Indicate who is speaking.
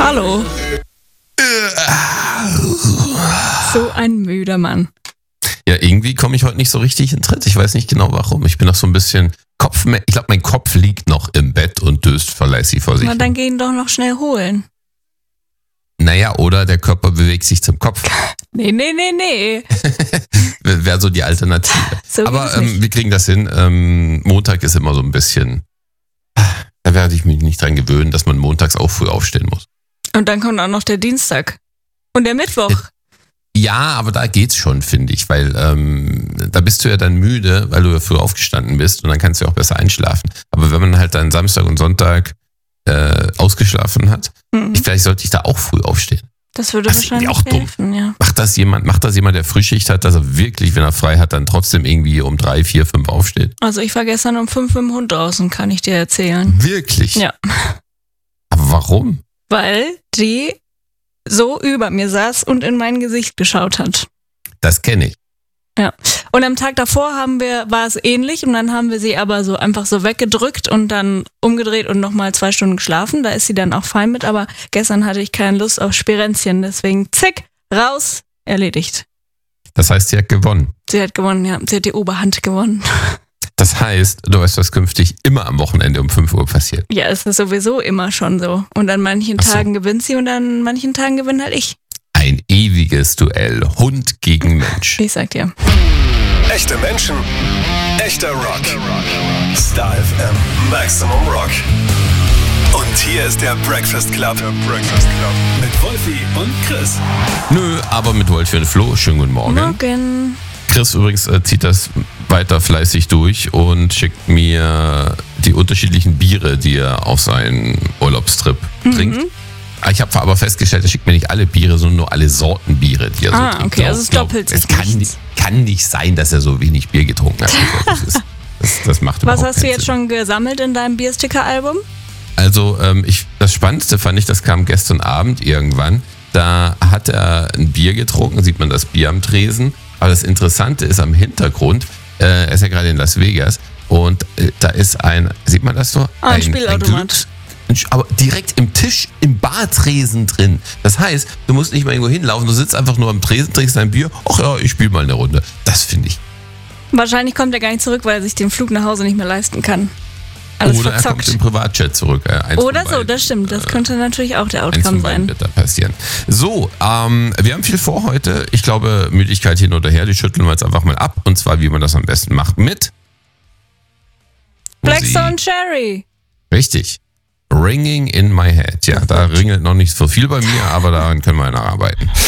Speaker 1: Hallo. So ein müder Mann.
Speaker 2: Ja, irgendwie komme ich heute nicht so richtig in Tritt. Ich weiß nicht genau warum. Ich bin noch so ein bisschen ich glaube, mein Kopf liegt noch im Bett und döst verlässig vor sich.
Speaker 1: Na, dann geh ihn doch noch schnell holen.
Speaker 2: Naja, oder der Körper bewegt sich zum Kopf.
Speaker 1: Nee.
Speaker 2: Wäre so die Alternative.
Speaker 1: So
Speaker 2: Aber
Speaker 1: geht's nicht.
Speaker 2: wir kriegen das hin. Montag ist immer so ein bisschen, da werde ich mich nicht dran gewöhnen, dass man montags auch früh aufstehen muss.
Speaker 1: Und dann kommt auch noch der Dienstag. Und der Mittwoch.
Speaker 2: Ja, aber da geht's schon, finde ich, weil da bist du ja dann müde, weil du ja früh aufgestanden bist und dann kannst du ja auch besser einschlafen. Aber wenn man halt dann Samstag und Sonntag ausgeschlafen hat, vielleicht sollte ich da auch früh aufstehen.
Speaker 1: Das würde
Speaker 2: Das ist
Speaker 1: wahrscheinlich
Speaker 2: auch dumm.
Speaker 1: helfen, ja.
Speaker 2: Macht das jemand, der Frühschicht hat, dass er wirklich, wenn er frei hat, dann trotzdem irgendwie um 3, 4, 5 aufsteht?
Speaker 1: Also ich war gestern um 5 mit dem Hund draußen, kann ich dir erzählen.
Speaker 2: Wirklich?
Speaker 1: Ja.
Speaker 2: Aber warum?
Speaker 1: Weil die so über mir saß und in mein Gesicht geschaut hat.
Speaker 2: Das kenne ich.
Speaker 1: Ja. Und am Tag davor war es ähnlich und dann haben wir sie aber so einfach so weggedrückt und dann umgedreht und nochmal 2 Stunden geschlafen. Da ist sie dann auch fein mit, aber gestern hatte ich keine Lust auf Spirenzchen, deswegen zick, raus, erledigt.
Speaker 2: Das heißt, sie hat gewonnen.
Speaker 1: Sie hat gewonnen, ja. Sie hat die Oberhand gewonnen.
Speaker 2: Das heißt, du weißt, was künftig immer am Wochenende um 5 Uhr passiert.
Speaker 1: Ja, es ist sowieso immer schon so. Und an manchen
Speaker 2: Ach so.
Speaker 1: Tagen gewinnt sie und an manchen Tagen gewinnt halt ich.
Speaker 2: Ein ewiges Duell. Hund gegen Mensch.
Speaker 1: Ich sag dir.
Speaker 3: Echte Menschen, echter Rock. Star FM, Maximum Rock. Und hier ist der Breakfast Club. Mit Wolfi und Chris.
Speaker 2: Nö, aber mit Wolfi und Flo. Schönen guten Morgen.
Speaker 1: Morgen.
Speaker 2: Chris übrigens zieht das weiter fleißig durch und schickt mir die unterschiedlichen Biere, die er auf seinen Urlaubstrip trinkt. Ich habe aber festgestellt, er schickt mir nicht alle Biere, sondern nur alle Sorten Biere, die er so trinkt.
Speaker 1: Okay, also es doppelt sich
Speaker 2: Es kann nicht sein, dass er so wenig Bier getrunken hat. Das macht überhaupt
Speaker 1: Was hast du
Speaker 2: keinen
Speaker 1: jetzt
Speaker 2: Sinn.
Speaker 1: schon gesammelt in deinem Biersticker-Album?
Speaker 2: Also das Spannendste fand ich, das kam gestern Abend irgendwann. Da hat er ein Bier getrunken, sieht man das Bier am Tresen. Aber das Interessante ist am Hintergrund, er ist ja gerade in Las Vegas und da ist sieht man das so?
Speaker 1: Ein Spielautomat.
Speaker 2: Aber direkt im Tisch, im Bartresen drin. Das heißt, du musst nicht mal irgendwo hinlaufen, du sitzt einfach nur am Tresen, trinkst dein Bier. Ach ja, ich spiele mal eine Runde. Das finde ich.
Speaker 1: Wahrscheinlich kommt er gar nicht zurück, weil er sich den Flug nach Hause nicht mehr leisten kann. Alles
Speaker 2: Oder er kommt
Speaker 1: verzockt.
Speaker 2: im Privatjet zurück.
Speaker 1: Oder so, das stimmt. Das könnte natürlich auch der
Speaker 2: Eins
Speaker 1: Outcome
Speaker 2: von beiden
Speaker 1: sein.
Speaker 2: wird da passieren. So, wir haben viel vor heute. Ich glaube, Müdigkeit hin oder her, die schütteln wir jetzt einfach mal ab. Und zwar, wie man das am besten macht, mit
Speaker 1: Blackstone Cherry.
Speaker 2: Richtig. Ringing in my head. Ja, da ringelt noch nicht so viel bei mir, aber daran können wir nacharbeiten.